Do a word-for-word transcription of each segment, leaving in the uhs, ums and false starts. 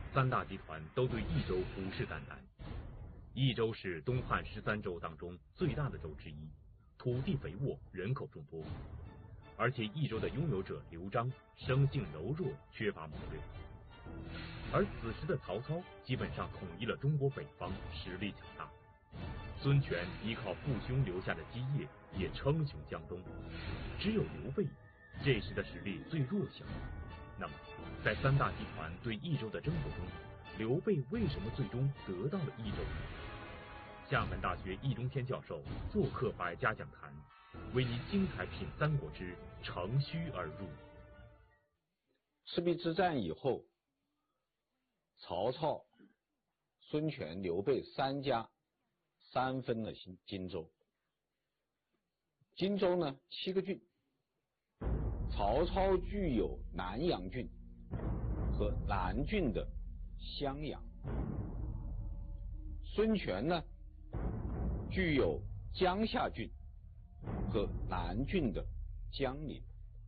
三大集团都对益州虎视眈眈。益州是东汉十三州当中最大的州之一，土地肥沃，人口众多，而且益州的拥有者刘璋生性柔弱，缺乏谋略。而此时的曹操基本上统一了中国北方，实力强大。孙权依靠父兄留下的基业，也称雄江东。只有刘备这时的实力最弱小。那么，在三大集团对益州的争夺中，刘备为什么最终得到了益州？厦门大学易中天教授做客百家讲坛，为您精彩品三国之乘虚而入。 赤壁之战以后，曹操、孙权、刘备三家三分了荆州。荆州呢，七个郡。曹操具有南阳郡和南郡的襄阳，孙权呢具有江夏郡和南郡的江陵，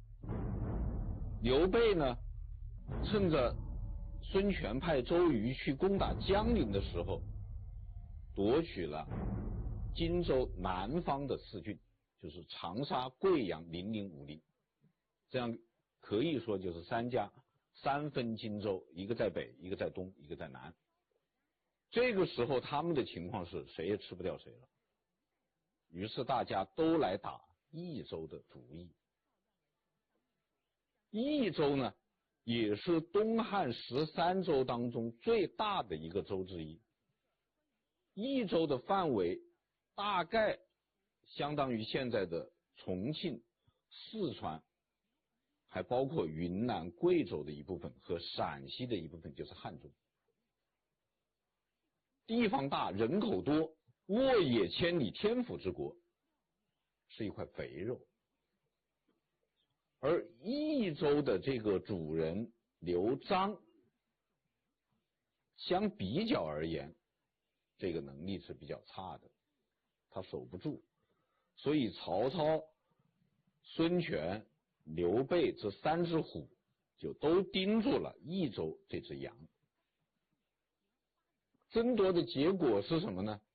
刘备呢趁着孙权派周瑜去攻打江陵的时候，夺取了荆州南方的四郡，就是长沙、贵阳、零陵、武陵，这样可以说就是三家三分荆州，一个在北，一个在东，一个在南。这个时候他们的情况是谁也吃不掉谁了，于是大家都来打益州的主意。益州呢也是东汉十三州当中最大的一个州之一，益州的范围大概相当于现在的重庆、四川，还包括云南、贵州的一部分和陕西的一部分，就是汉中。地方大，人口多，沃野千里，天府之国，是一块肥肉。而益州的这个主人刘璋，相比较而言，这个能力是比较差的，他守不住，所以曹操、孙权、刘备这三只虎就都盯住了益州这只羊。争夺的结果是什么呢？